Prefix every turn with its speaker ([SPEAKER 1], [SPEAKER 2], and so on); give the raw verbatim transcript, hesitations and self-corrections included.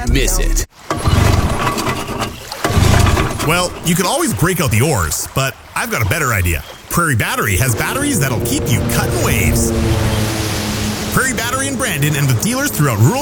[SPEAKER 1] miss it.
[SPEAKER 2] Well, you could always break out the oars, but I've got a better idea. Prairie Battery has batteries that'll keep you cutting waves. Prairie Battery in Brandon and with dealers throughout rural